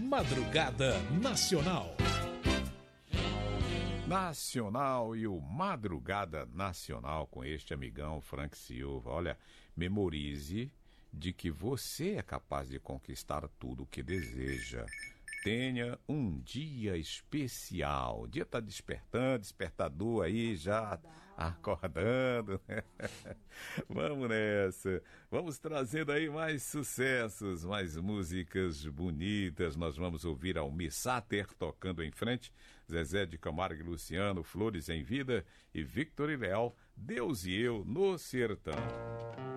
Madrugada Nacional. Nacional e o Madrugada Nacional com este amigão Frank Silva. Olha, memorize de que você é capaz de conquistar tudo o que deseja. Tenha um dia especial. O dia está despertando, despertador aí já acordando. Vamos nessa. Vamos trazendo aí mais sucessos, mais músicas bonitas. Nós vamos ouvir Almir Sater tocando em frente, Zezé de Camargo e Luciano, Flores em Vida e Victor e Leal, Deus e Eu no Sertão.